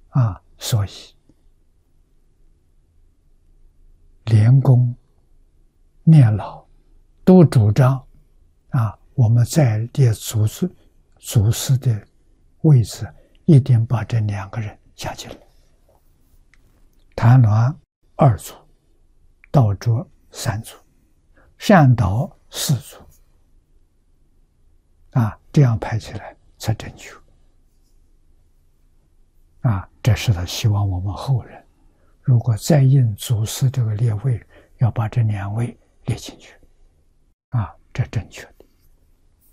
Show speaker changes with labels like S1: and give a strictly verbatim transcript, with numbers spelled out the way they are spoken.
S1: 啊，所以莲公、念老都主张啊，我们在列祖师祖师的位置，一定把这两个人加进来。谭鸾二祖，道卓三祖，善导四祖，啊，这样排起来才正确。啊，这是他希望我们后人，如果再印祖师这个列位，要把这两位列进去，啊，这正确。